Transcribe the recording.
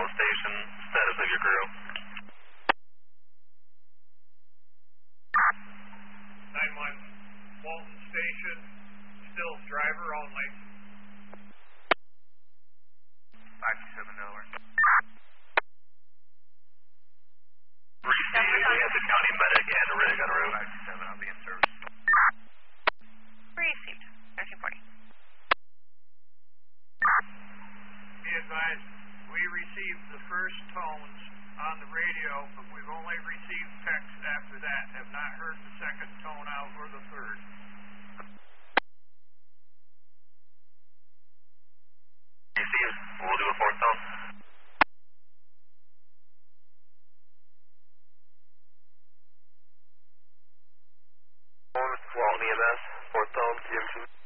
Walton Station, status of your crew. 9-1, Walton Station, still driver only. 527 over. Receive, we have the county medic and a rig on the road. 527, I'll be in service. Received. 1940. Be advised, we received the first tones on the radio, but we've only received text after that. Have not heard the second tone out or the third. Receive, we'll do a fourth tone. Walton EMS, fourth tone, GM2.